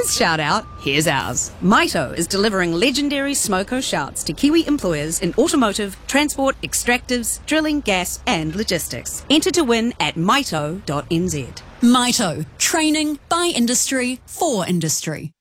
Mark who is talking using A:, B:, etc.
A: Kim's shout out, here's ours. Maito is delivering legendary Smoko shouts to Kiwi employers in automotive, transport, extractives, drilling, gas and logistics. Enter to win at maito.nz.
B: Maito, training by industry for industry.